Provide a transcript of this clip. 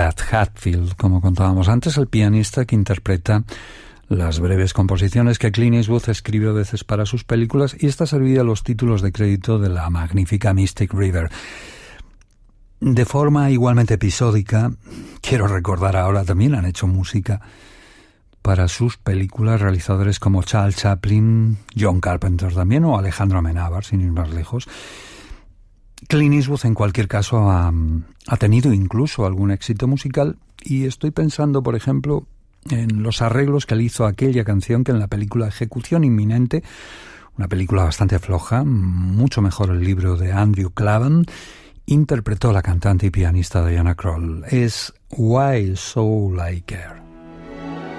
Brad Hadfield, como contábamos antes, el pianista que interpreta las breves composiciones que Clint Eastwood escribe a veces para sus películas, y esta servía a los títulos de crédito de la magnífica Mystic River. De forma igualmente episódica, quiero recordar ahora, también han hecho música para sus películas realizadores como Charles Chaplin, John Carpenter también, o Alejandro Amenábar, sin ir más lejos. Clint Eastwood, en cualquier caso, ha tenido incluso algún éxito musical, y estoy pensando, por ejemplo, en los arreglos que él hizo a aquella canción que en la película Ejecución Inminente, una película bastante floja, mucho mejor el libro de Andrew Klavan, interpretó la cantante y pianista Diana Krall. Es Why So I Care.